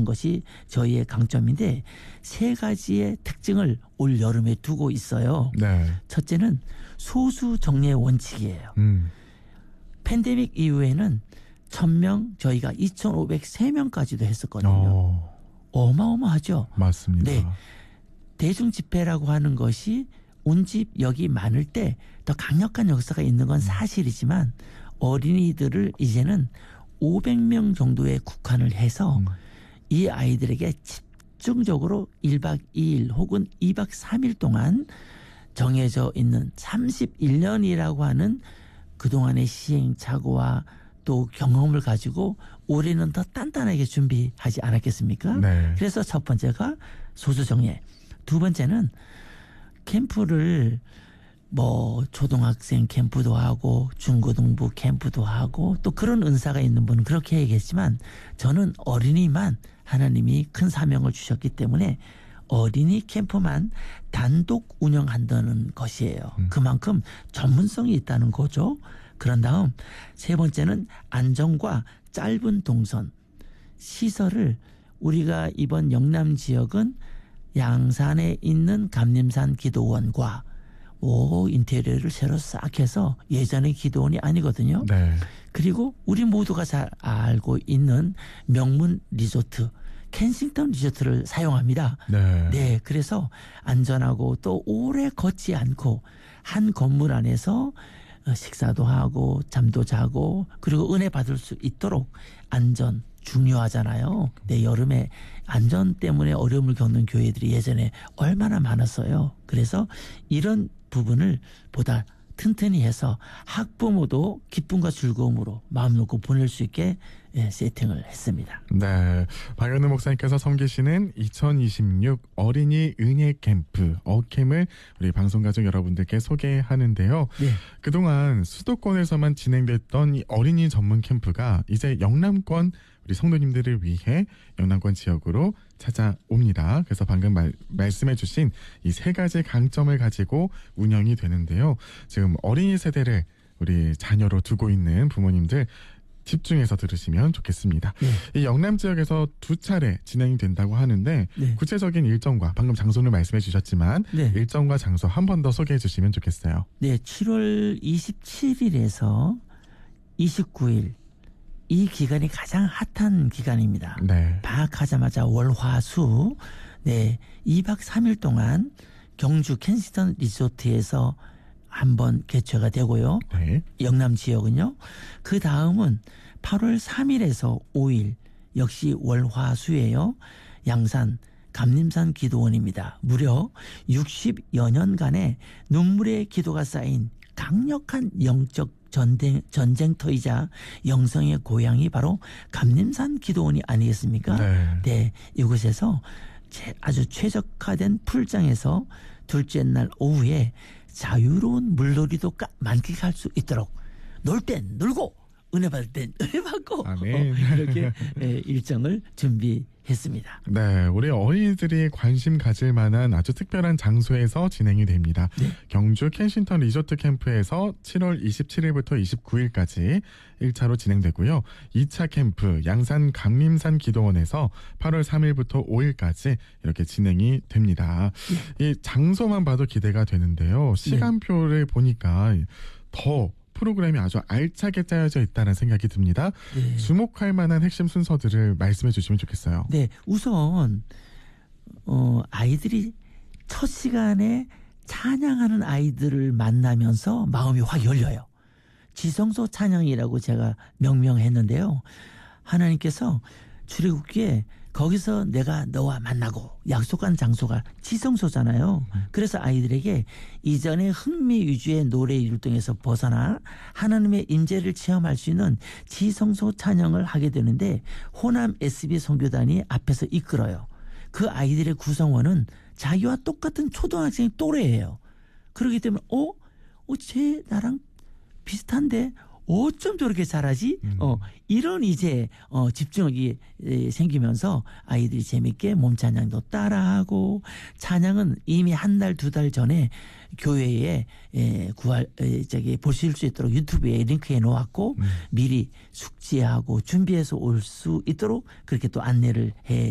하는 것이 저희의 강점인데 세 가지의 특징을 올 여름에 두고 있어요. 네. 첫째는 소수 정리의 원칙이에요. 팬데믹 이후에는 1000명 저희가 2503명까지도 했었거든요. 어마어마하죠. 맞습니다. 네. 대중 집회라고 하는 것이 운집역이 많을 때 더 강력한 역사가 있는 건 사실이지만 어린이들을 이제는 500명 정도에 국한을 해서 이 아이들에게 집중적으로 1박 2일 혹은 2박 3일 동안 정해져 있는 31년이라고 하는 그동안의 시행착오와 또 경험을 가지고 올해는 더 단단하게 준비하지 않았겠습니까? 네. 그래서 첫 번째가 소수정예. 두 번째는 캠프를 뭐 초등학생 캠프도 하고 중고등부 캠프도 하고 또 그런 은사가 있는 분은 그렇게 얘기했지만 저는 어린이만 하나님이 큰 사명을 주셨기 때문에 어린이 캠프만 단독 운영한다는 것이에요. 그만큼 전문성이 있다는 거죠. 그런 다음 세 번째는 안전과 짧은 동선 시설을 우리가 이번 영남 지역은 양산에 있는 감림산 기도원과 인테리어를 새로 싹 해서 예전의 기도원이 아니거든요. 네. 그리고 우리 모두가 잘 알고 있는 명문 리조트 켄싱턴 리조트를 사용합니다. 네. 네, 그래서 안전하고 또 오래 걷지 않고 한 건물 안에서 식사도 하고 잠도 자고 그리고 은혜 받을 수 있도록 안전 중요하잖아요. 네, 여름에 안전 때문에 어려움을 겪는 교회들이 예전에 얼마나 많았어요. 그래서 이런 부분을 보다 튼튼히 해서 학부모도 기쁨과 즐거움으로 마음 놓고 보낼 수 있게 세팅을 했습니다. 네, 박연우 목사님께서 섬기시는 2026 어린이 은혜 캠프 어캠을 우리 방송가족 여러분들께 소개하는데요. 네. 그동안 수도권에서만 진행됐던 이 어린이 전문 캠프가 이제 영남권 우리 성도님들을 위해 영남권 지역으로 찾아옵니다. 그래서 방금 말씀해 주신 이 세 가지 강점을 가지고 운영이 되는데요. 지금 어린이 세대를 우리 자녀로 두고 있는 부모님들 집중해서 들으시면 좋겠습니다. 네. 이 영남 지역에서 2차례 진행이 된다고 하는데 네. 구체적인 일정과 방금 장소를 말씀해 주셨지만 네. 일정과 장소 한 번 더 소개해 주시면 좋겠어요. 네, 7월 27일에서 29일 이 기간이 가장 핫한 기간입니다. 네. 방학하자마자 월화수 2박 3일 동안 경주 켄싱턴 리조트에서 한번 개최가 되고요. 네. 영남 지역은요. 그 다음은 8월 3일에서 5일 역시 월화수예요. 양산 감림산 기도원입니다. 무려 60여 년간의 눈물의 기도가 쌓인 강력한 영적 전쟁터이자 영성의 고향이 바로 감림산 기도원이 아니겠습니까? 네, 이곳에서 아주 최적화된 풀장에서 둘째 날 오후에 자유로운 물놀이도 만끽할 수 있도록 놀 땐 놀고 은혜 받을 땐 은혜 받고 이렇게 일정을 준비했습니다. 네, 우리 어린이들이 관심 가질 만한 아주 특별한 장소에서 진행이 됩니다. 네. 경주 켄싱턴 리조트 캠프에서 7월 27일부터 29일까지 1차로 진행되고요. 2차 캠프 양산 감림산 기도원에서 8월 3일부터 5일까지 이렇게 진행이 됩니다. 네. 이 장소만 봐도 기대가 되는데요. 시간표를 보니까 더 프로그램이 아주 알차게 짜여져 있다는 생각이 듭니다. 네. 주목할 만한 핵심 순서들을 말씀해 주시면 좋겠어요. 네, 우선 아이들이 첫 시간에 찬양하는 아이들을 만나면서 마음이 확 열려요. 지성소 찬양이라고 제가 명명했는데요. 하나님께서 출애굽기에 거기서 내가 너와 만나고 약속한 장소가 지성소잖아요. 그래서 아이들에게 이전의 흥미 위주의 노래 율동에서 벗어나 하나님의 임재를 체험할 수 있는 지성소 찬양을 하게 되는데 호남 SB 선교단이 앞에서 이끌어요. 그 아이들의 구성원은 자기와 똑같은 초등학생 또래예요. 그렇기 때문에 쟤 나랑 비슷한데 어쩜 저렇게 잘하지? 이런 이제 집중력이 생기면서 아이들이 재밌게 몸찬양도 따라하고 찬양은 이미 한 달, 2달 전에 교회에 보실 수 있도록 유튜브에 링크해 놓았고 미리 숙지하고 준비해서 올 수 있도록 그렇게 또 안내를 해